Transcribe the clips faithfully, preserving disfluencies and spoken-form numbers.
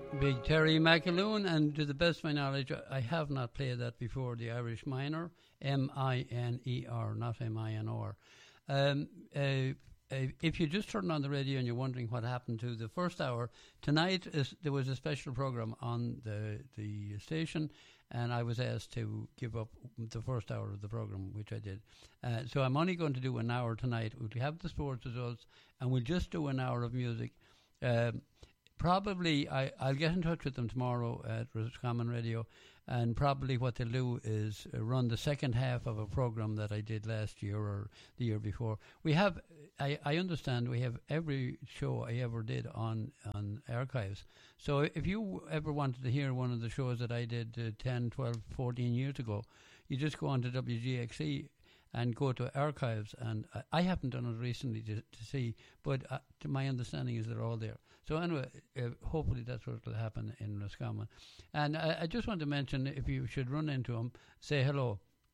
Big Terry McAloon, and to the best of my knowledge, I have not played that before, the Irish Minor, M I N E R, not M I N O R. Um, uh, uh, if you just turned on the radio and you're wondering what happened to the first hour, tonight is, there was a special programme on the, the station, and I was asked to give up the first hour of the programme, which I did. Uh, so I'm only going to do an hour tonight. We'll have the sports results, and we'll just do an hour of music. Um, Probably, I, I'll get in touch with them tomorrow at Roscommon Radio, and probably what they'll do is uh, run the second half of a program that I did last year or the year before. We have, I, I understand, we have every show I ever did on, on archives. So if you ever wanted to hear one of the shows that I did uh, ten, twelve, fourteen years ago, you just go on to W G X E and go to archives, and I, I haven't done it recently to, to see, but uh, to my understanding is they're all there. So anyway, uh, hopefully that's what will happen in Roscommon. And I, I just want to mention, if you should run into him, say hello.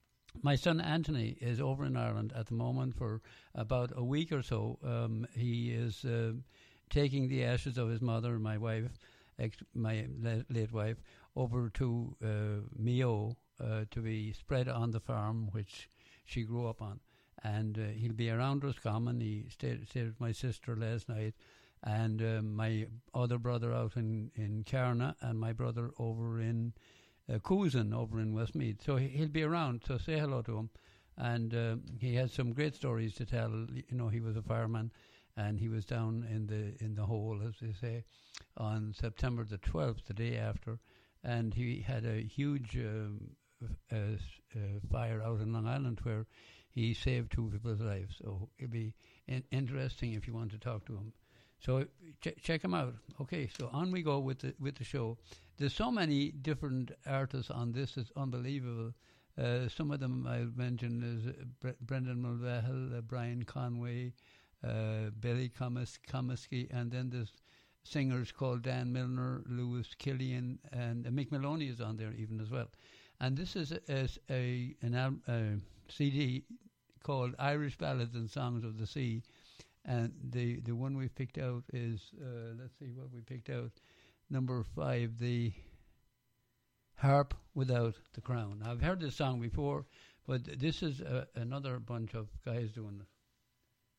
My son Anthony is over in Ireland at the moment for about a week or so. Um, he is uh, taking the ashes of his mother, my wife, ex- my la- late wife, over to uh, Mayo uh, to be spread on the farm which she grew up on. And uh, he'll be around Roscommon. He stayed, stayed with my sister last night, and uh, my other brother out in, in Carna, and my brother over in uh, Cousin, over in Westmeath. So he, he'll be around, so say hello to him. And uh, he has some great stories to tell. You know, he was a fireman, and he was down in the in the hole, as they say, on September the twelfth, the day after, and he had a huge um, uh, uh, fire out in Long Island where he saved two people's lives. So it'd be in- interesting if you want to talk to him. So ch- check him out. Okay, so on we go with the with the show. There's so many different artists on this; it's unbelievable. Uh, some of them I'll mention is uh, Bre- Brendan Mulvahel, uh, Brian Conway, uh, Billy Comis- Comiskey, and then there's singers called Dan Milner, Lewis Killian, and uh, Mick Maloney is on there even as well. And this is a, is a an al- uh, C D called Irish Ballads and Songs of the Sea. And the, the one we picked out is, uh, let's see what we picked out, number five, the Harp Without the Crown. Now, I've heard this song before, but this is uh, another bunch of guys doing it.